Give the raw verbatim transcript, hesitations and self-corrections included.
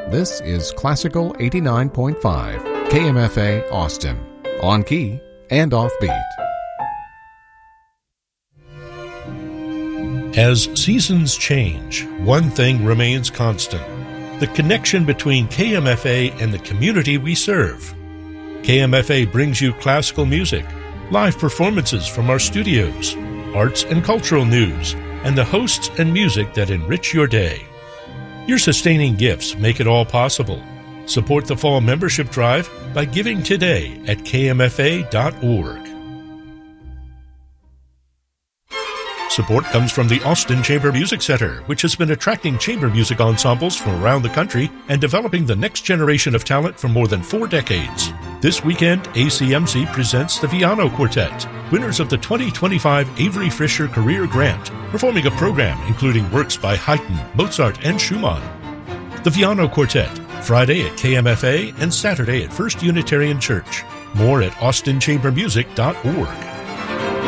This is Classical eighty-nine point five, K M F A Austin, on key and offbeat. As seasons change, one thing remains constant: the connection between K M F A and the community we serve. K M F A brings you classical music, live performances from our studios, arts and cultural news, and the hosts and music that enrich your day. Your sustaining gifts make it all possible. Support the fall membership drive by giving today at K M F A dot org. Support comes from the Austin Chamber Music Center, which has been attracting chamber music ensembles from around the country and developing the next generation of talent for more than four decades. This weekend, A C M C presents the Viano Quartet, winners of the twenty twenty-five Avery Fisher Career Grant, performing a program including works by Haydn, Mozart, and Schumann. The Viano Quartet, Friday at K M F A and Saturday at First Unitarian Church. More at austin chamber music dot org.